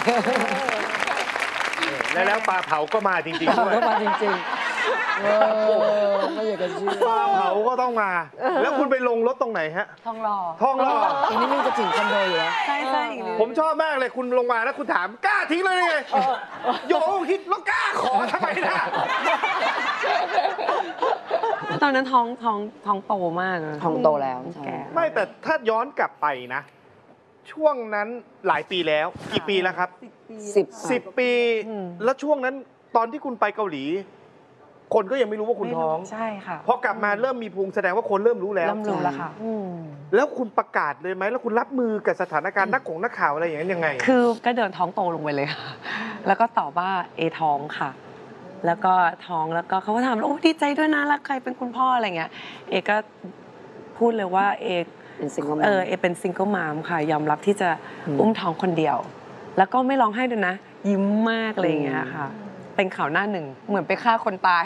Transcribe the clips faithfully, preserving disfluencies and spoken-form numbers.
แล้วแล้วปลาเผาก็มาจริงๆด้วยก็มาจริงๆเออไม่อยากจะเชื่อปลาเผาก็ต้องมา แล้วคุณไปลงรถตรงไหนฮะทองหล่อทองหล่ออีกนิดนึงจะถึงคอนโดอยู่แล้วใช่ใช่ผมชอบมากเลยคุณลงมาแล้วคุณถามกล้าทิ้งเลยไงโยคิดแล้วกล้าขอทำไมนะตอนนั้นท้องท้องท้องโตมากท้องโตแล้วไม่แต่ถ้าย้อนกลับไปนะช่วงนั้นหลายปีแล้วกี่ปีแล้วครับสิบสิบปีแล้วช่วงนั้นตอนที่คุณไปเกาหลีคนก็ยังไม่รู้ว่าคุณท้องใช่ค่ะพอกลับมาเริ่มมีพุงแสดงว่าคนเริ่มรู้แล้วเริ่มรู้แล้วค่ะแล้วคุณประกาศเลยไหมแล้วคุณรับมือกับสถานการณ์นักข่งนักข่าวอะไรอย่างนั้นยังไงคือก็เดินท้องโตลงไปเลยค่ะแล้วก็ตอบว่าเอท้องค่ะแล้วก็ท้องแล้วก็เขาก็ถามโอ้ดีใจด้วยนะแล้วใครเป็นคุณพ่ออะไรเงี้ยเอก็พูดเลยว่าเอเออเอเป็นซิงเกิลมามค่ะยอมรับที่จะอุ้มท้องคนเดียวแล้วก็ไม่ร้องไห้ด้วยนะยิ้มมากอะไรอย่างเงี้ยค่ะเป็นข่าวหน้าหนึ่งเหมือนไปฆ่าคนตาย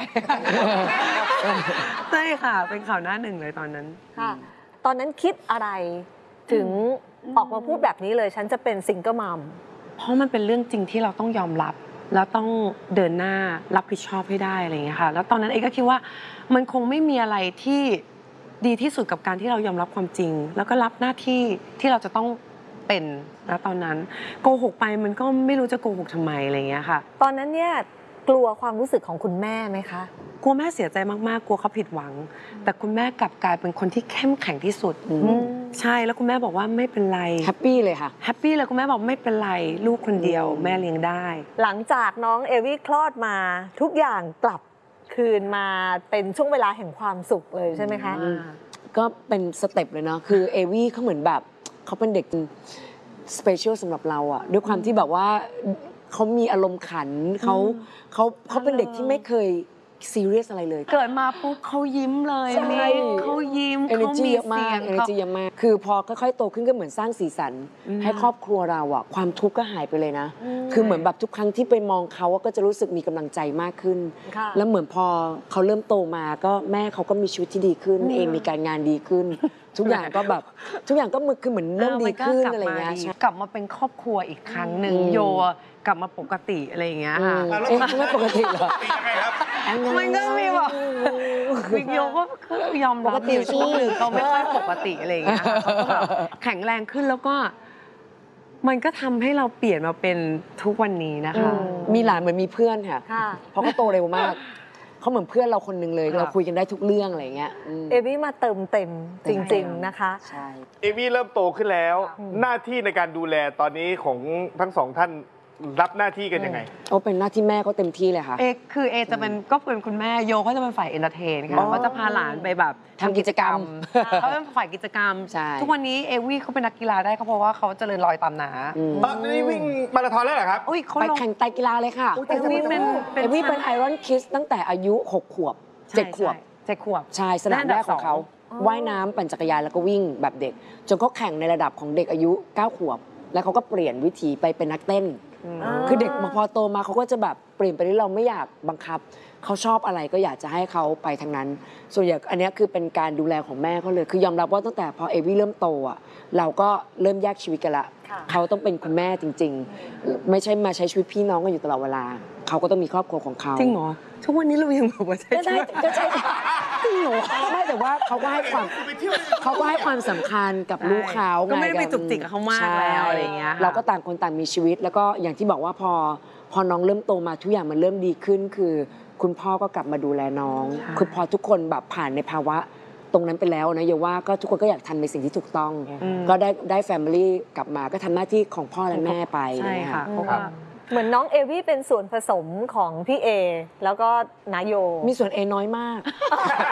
ใช่ค่ะเป็นข่าวหน้าหนึ่งเลยตอนนั้นค่ะตอนนั้นคิดอะไรถึงออกมาพูดแบบนี้เลยฉันจะเป็นซิงเกิลมัมเพราะมันเป็นเรื่องจริงที่เราต้องยอมรับแล้วต้องเดินหน้ารับผิดชอบให้ได้อะไรอย่างเงี้ยค่ะแล้วตอนนั้นเอก็คิดว่ามันคงไม่มีอะไรที่ดีที่สุดกับการที่เรายอมรับความจริงแล้วก็รับหน้าที่ที่เราจะต้องเป็นนะตอนนั้นโกหกไปมันก็ไม่รู้จะโกหกทำไมอะไรอย่างเงี้ยค่ะตอนนั้นเนี่ยกลัวความรู้สึกของคุณแม่ไหมคะกลัวแม่เสียใจมากๆกลัวเขาผิดหวังแต่คุณแม่กลับกลายเป็นคนที่เข้มแข็งที่สุดใช่แล้วคุณแม่บอกว่าไม่เป็นไรแฮปปี้เลยค่ะแฮปปี้เลยคุณแม่บอกไม่เป็นไรลูกคนเดียวแม่เลี้ยงได้หลังจากน้องเอวี่คลอดมาทุกอย่างกลับคืนมาเป็นช่วงเวลาแห่งความสุขเลยใช่ไหมคะก็เป็นสเต็ปเลยเนาะคือเอวี่เขาเหมือนแบบเขาเป็นเด็กสเปเชียลสำหรับเราอะด้วยความที่แบบว่าเขามีอารมณ์ขันเขาเขาเขาเป็นเด็กที่ไม่เคยซีเรียสอะไรเลยเกิดมาปุ๊บเขายิ้มเลยเขายิ้มเขามีเสียง energy เยอะมากคือพอค่อยๆโตขึ้นก็เหมือนสร้างสีสันให้ครอบครัวเราอะความทุกข์ก็หายไปเลยนะคือเหมือนแบบทุกครั้งที่ไปมองเขาก็จะรู้สึกมีกำลังใจมากขึ้นแล้วเหมือนพอเขาเริ่มโตมาก็แม่เขาก็มีชีวิตที่ดีขึ้นเองมีการงานดีขึ้นทุกอย่างก็แบบทุกอย่างก็คือเหมือนเริ่มดีขึ้นอะไรเงี้ยกลับมาเป็นครอบครัวอีกครั้งหนึ่งโยกลับมาปกติอะไรอย่างเงี้ยค่ะเอ๊ะไม่ปกติเหรอมันก็มีแบบวิโยก็ยอมรับอยู่ช่วงหนึ่งเขาไม่ค่อยปกติอะไรอย่างเงี้ยเขาก็แบบแข็งแรงขึ้นแล้วก็มันก็ทำให้เราเปลี่ยนมาเป็นทุกวันนี้นะคะมีหลานเหมือนมีเพื่อนค่ะเพราะเขาโตเร็วมากเขาเหมือนเพื่อนเราคนหนึ่งเลยเราคุยกันได้ทุกเรื่องอะไรเงี้ยเอวี่มาเติมเต็มจริงๆนะคะใช่เอวี่เริ่มโตขึ้นแล้วหน้าที่ในการดูแลตอนนี้ของทั้งสองท่านรับหน้าที่กันยังไงโอ้เป็นหน้าที่แม่เขาเต็มที่เลยค่ะเอคือเอจะเป็นก็เป็นคุณแม่โยเขาจะเป็นฝ่ายเอนเตอร์เทนค่ะเขาจะพาหลานไปแบบทำกิจกรรมเขาเป็นฝ่ายกิจกรรมทุกวันนี้เอวี่เขาเป็นนักกีฬาได้ก็เพราะว่าเขาเจริญรอยตามหนาตอนนี้วิ่งมาราธอนแล้วเหรอครับไปแข่งไตรกีฬาเลยค่ะเอวี่เป็นเอวี่เป็นไอรอนคิสตั้งแต่อายุหกขวบเจ็ดขวบเจ็ดขวบใช่สนามแรกของเขาว่ายน้ำปั่นจักรยานแล้วก็วิ่งแบบเด็กจนเขาแข่งในระดับของเด็กอายุเก้าขวบแล้วเขาก็เปลี่ยนวิถีไปเป็นนักเต้นคือเด็กพอโตมาเขาก็จะแบบเปลี่ยนไปที่เราไม่อยากบังคับเขาชอบอะไรก็อยากจะให้เขาไปทางนั้นส่วนใหญ่อันนี้คือเป็นการดูแลของแม่เขาเลยคือยอมรับว่าตั้งแต่พอเอวี่เริ่มโตอ่ะเราก็เริ่มแยกชีวิตกันละเขาต้องเป็นคุณแม่จริงๆไม่ใช่มาใช้ชีวิตพี่น้องกันอยู่ตลอดเวลาเขาก็ต้องมีครอบครัวของเขาจริงเหรอทุกวันนี้เรายังบอกว่าใช่ใช่ก็ใช่จริงเหรอไม่แต่ว่าเขาก็ให้ความเขาก็ให้ความสำคัญกับลูกเขาก็ไม่ได้ไปจุกจิกกับเขามากแล้วอะไรอย่างเงี้ยเราก็ต่างคนต่างมีชีวิตแล้วก็อย่างที่บอกว่าพอพอน้องเริ่มโตมาทุกอย่างมันเริ่มดีขึ้นคือคุณพ่อก็กลับมาดูแลน้องคือพอทุกคนแบบผ่านในภาวะตรงนั้นไปแล้วนะอย่าว่าก็ทุกคนก็อยากทำในสิ่งที่ถูกต้องก็ได้ได้แฟมิลี่กลับมาก็ทำหน้าที่ของพ่อและแม่ไปใช่ค่ะเหมือนน้องเอวี่เป็นส่วนผสมของพี่เอแล้วก็นายโยมีส่วนเอน้อยมาก